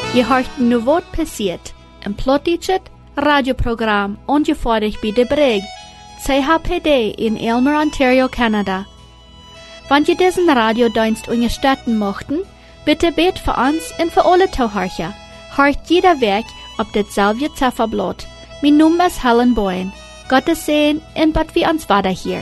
Je hört nu wat passiert. Een plottichet radioprogram ongefährlich bij de Breg. CHPD in Aylmer, Ontario, Canada. Wenn ihr diesen Radiodienst unterstützen möchten, bitte bet für uns und für alle Zuhörer. Hört jeder Weg auf dasselbe Zifferblatt. Mein Name ist Helen Boyne. Gottes Segen und Gott wie uns weiter hier.